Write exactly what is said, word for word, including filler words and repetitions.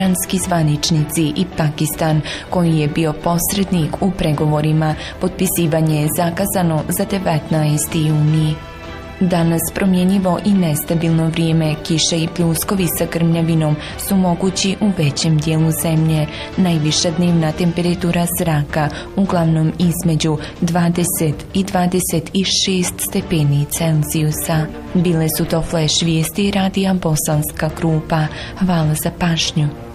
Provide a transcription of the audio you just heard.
Iranski zvaničnici i Pakistan, koji je bio posrednik u pregovorima, potpisivanje je zakazano za devetnaesti juni. Danas promjenjivo i nestabilno vrijeme, kiše i pljuskovi sa grmljavinom su mogući u većem dijelu zemlje. Najviša dnevna temperatura zraka uglavnom između dvadeset i dvadeset šest stepeni Celzijusa. Bile su to flash vijesti radija Bosanska Krupa. Hvala za pažnju.